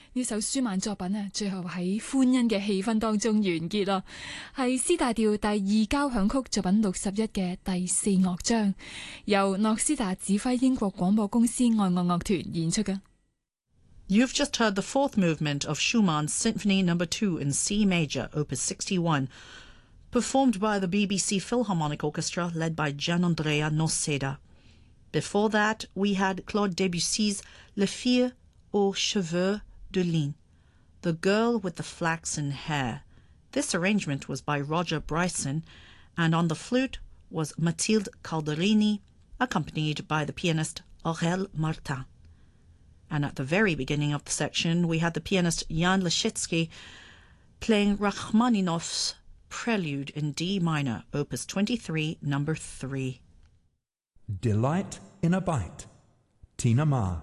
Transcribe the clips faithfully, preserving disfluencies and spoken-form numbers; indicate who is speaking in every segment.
Speaker 1: 呢首舒曼作品啊，最後喺歡欣嘅氣氛當中完結啦，係 C 大調第二交響曲作品六十一嘅第四樂章，由諾斯達指揮英國廣播公司愛樂樂團演出嘅。
Speaker 2: You've just heard the fourth movement of Schumann's Symphony Number Two in C Major, Opus sixty-one, performed by the B B C Philharmonic Orchestra, led by Gianandrea Noseda. Before that, we had Claude Debussy's Les Filles aux Cheveux de Lin, The Girl with the Flaxen Hair. This arrangement was by Roger Bryson, and on the flute was Mathilde Calderini, accompanied by the pianist Aurèle Martin. And at the very beginning of the section, we had the pianist Jan Leschetski playing Rachmaninoff's Prelude in D minor, Opus twenty-three, number three.
Speaker 3: Delight in a Bite, Tina Ma.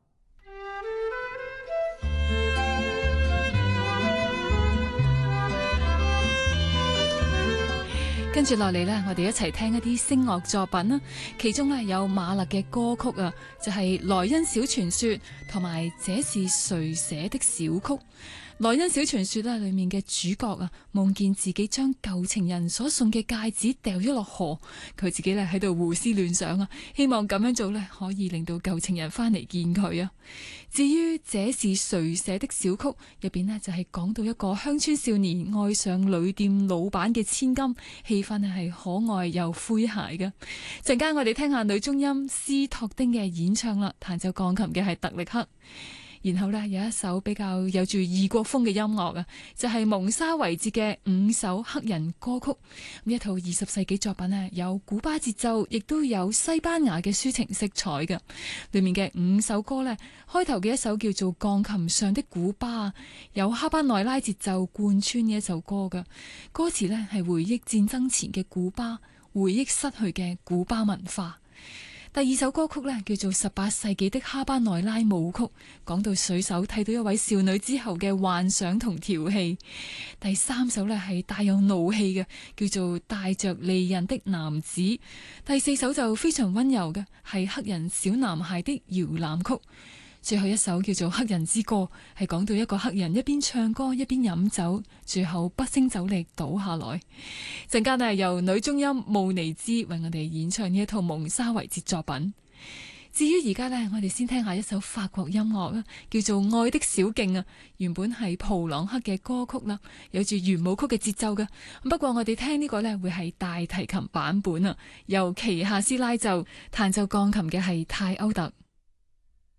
Speaker 1: 跟住落嚟呢，我哋一齊聽一啲聲樂作品啦。其中呢，有馬勒嘅歌曲啊，就係《萊茵小傳說》同埋《這是誰寫的小曲》。《萊茵小傳說》咧，裏面嘅主角啊，夢見自己將舊情人所送嘅戒指掉咗落河，佢自己咧喺度胡思亂想啊，希望咁樣做咧可以令到舊情人翻嚟見佢啊。至於《這是誰寫的小曲》入邊呢，就係講到一個鄉村少年愛上旅店老闆嘅千金，氣氛係可愛又詼諧嘅。陣間我哋聽下女中音斯托丁嘅演唱啦，彈奏鋼琴嘅係特力克。然後呢，有一首比較有住異國風嘅音樂啊，就係、是、蒙沙維捷嘅五首黑人歌曲。咁一套二十世紀作品呢，有古巴節奏，亦都有西班牙嘅抒情色彩嘅。裏面嘅五首歌呢，開頭嘅一首叫做《鋼琴上的古巴》，有哈巴內拉節奏貫穿嘅一首歌嘅。歌詞呢係回憶戰爭前嘅古巴，回憶失去嘅古巴文化。第二首歌曲呢，叫做十八世紀的哈巴內拉舞曲，講到水手睇到一位少女之後嘅幻想同調戲。第三首呢，係帶有怒氣嘅，叫做帶着利刃的男子。第四首就非常溫柔嘅，係黑人小男孩的搖籃曲。最後一首叫做《黑人之歌》，係講到一個黑人一邊唱歌一邊飲酒，最後不勝酒力倒下來。陣間係由女中音慕尼茲為我哋演唱呢一套蒙沙維捷作品。至於而家呢，我哋先聽下一首法國音樂啦，叫做《愛的小徑》啊。原本係普朗克嘅歌曲啦，有住圓舞曲嘅節奏嘅。不過我哋聽呢個呢，會係大提琴版本啊，由奇夏斯拉奏，彈奏鋼琴嘅係泰歐特。